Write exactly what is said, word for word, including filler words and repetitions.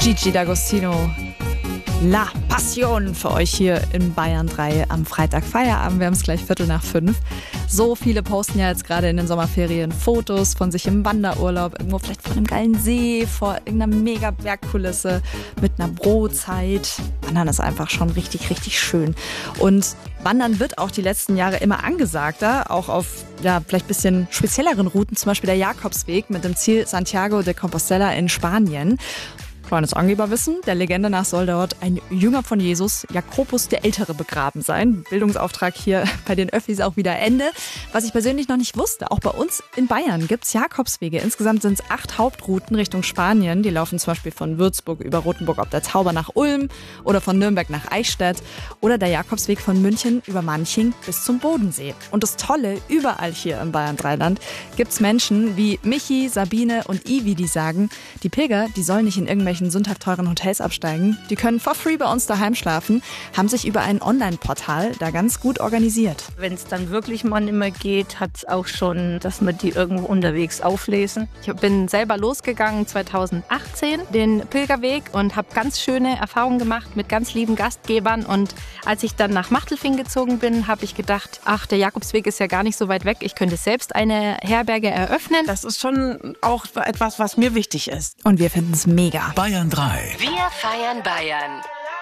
Gigi D'Agostino. La Passion für euch hier in Bayern drei am Freitag Feierabend. Wir haben es gleich Viertel nach fünf. So viele posten ja jetzt gerade in den Sommerferien Fotos von sich im Wanderurlaub, irgendwo vielleicht vor einem geilen See, vor irgendeiner mega Bergkulisse mit einer Brotzeit. Wandern ist einfach schon richtig, richtig schön. Und Wandern wird auch die letzten Jahre immer angesagter, auch auf ja, vielleicht ein bisschen spezielleren Routen, zum Beispiel der Jakobsweg mit dem Ziel Santiago de Compostela in Spanien. Kleines Angeberwissen, der Legende nach soll dort ein Jünger von Jesus, Jakobus der Ältere, begraben sein. Bildungsauftrag hier bei den Öffis auch wieder Ende. Was ich persönlich noch nicht wusste, auch bei uns in Bayern gibt es Jakobswege. Insgesamt sind es acht Hauptrouten Richtung Spanien. Die laufen zum Beispiel von Würzburg über Rothenburg ob der Tauber nach Ulm oder von Nürnberg nach Eichstätt oder der Jakobsweg von München über Manching bis zum Bodensee. Und das Tolle, überall hier im Bayern Dreiland gibt es Menschen wie Michi, Sabine und Ivi, die sagen, die Pilger, die sollen nicht in irgendwelchen sündhaft teuren Hotels absteigen. Die können for free bei uns daheim schlafen, haben sich über ein Online-Portal da ganz gut organisiert. Wenn es dann wirklich mal nicht mehr geht, hat es auch schon, dass wir die irgendwo unterwegs auflesen. Ich bin selber losgegangen zweitausendachtzehn, den Pilgerweg, und habe ganz schöne Erfahrungen gemacht mit ganz lieben Gastgebern. Und als ich dann nach Machtelfing gezogen bin, habe ich gedacht, ach, der Jakobsweg ist ja gar nicht so weit weg. Ich könnte selbst eine Herberge eröffnen. Das ist schon auch etwas, was mir wichtig ist. Und wir finden es mega. Bayern drei. Wir feiern Bayern.